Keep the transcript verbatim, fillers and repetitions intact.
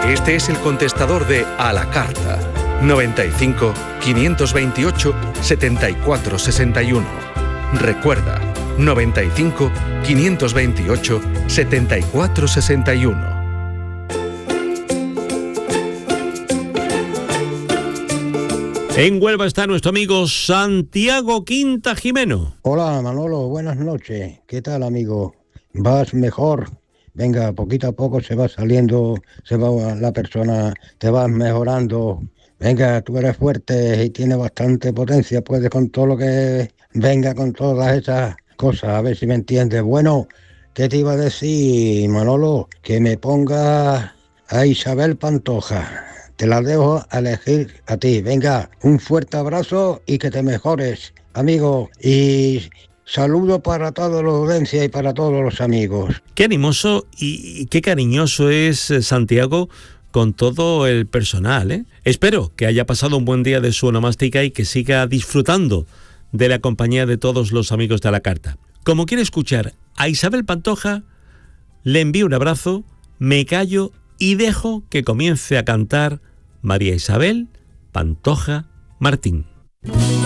Este es el contestador de A la Carta. noventa y cinco, quinientos veintiocho, setenta y cuatro sesenta y uno. Recuerda, noventa y cinco, quinientos veintiocho, setenta y cuatro sesenta y uno. En Huelva está nuestro amigo Santiago Quinta Jimeno. Hola Manolo, buenas noches. ¿Qué tal, amigo? ¿Vas mejor? Venga, poquito a poco se va saliendo, se va la persona, te vas mejorando. Venga, tú eres fuerte y tienes bastante potencia, puedes con todo lo que venga, con todas esas cosas, a ver si me entiendes. Bueno, ¿qué te iba a decir, Manolo? Que me ponga a Isabel Pantoja. Te la dejo a elegir a ti. Venga, un fuerte abrazo y que te mejores, amigo. Y saludo para toda la audiencia y para todos los amigos. Qué animoso y qué cariñoso es Santiago con todo el personal, ¿eh? Espero que haya pasado un buen día de su onomástica y que siga disfrutando de la compañía de todos los amigos de A la Carta. Como quiere escuchar a Isabel Pantoja, le envío un abrazo, me callo y dejo que comience a cantar María Isabel Pantoja Martín.